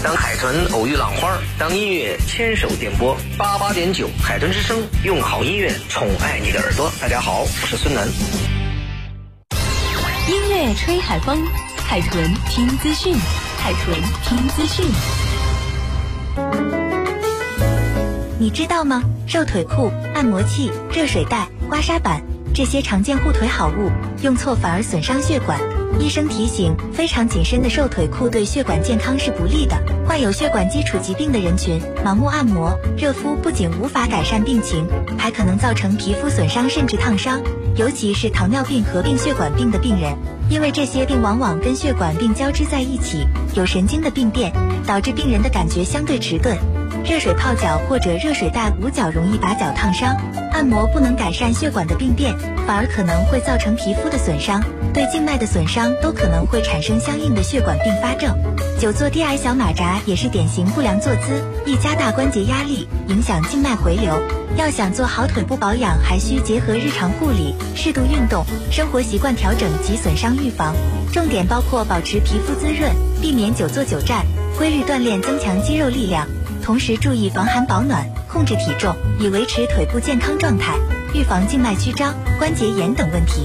当海豚偶遇浪花，当音乐牵手电波88.9海豚之声，用好音乐宠爱你的耳朵。大家好，我是孙楠。 音乐吹海风，海豚听资讯，海豚听资讯。 你知道吗？瘦腿裤、按摩器、热水袋、刮痧板这些常见护腿好物，用错反而损伤血管。医生提醒，非常紧身的瘦腿裤对血管健康是不利的。患有血管基础疾病的人群，盲目按摩、热敷不仅无法改善病情，还可能造成皮肤损伤甚至烫伤。尤其是糖尿病合并血管病的病人，因为这些病往往跟血管病交织在一起，有神经的病变，导致病人的感觉相对迟钝。热水泡脚或者热水袋捂脚容易把脚烫伤。按摩不能改善血管的病变，反而可能会造成皮肤的损伤，对静脉的损伤都可能会产生相应的血管并发症。久坐低矮小马扎也是典型不良坐姿，易加大关节压力，影响静脉回流。要想做好腿部保养，还需结合日常护理、适度运动、生活习惯调整及损伤预防。重点包括保持皮肤滋润，避免久坐久站，规律锻炼增强肌肉力量，同时注意防寒保暖，控制体重，以维持腿部健康状态，预防静脉曲张、关节炎等问题。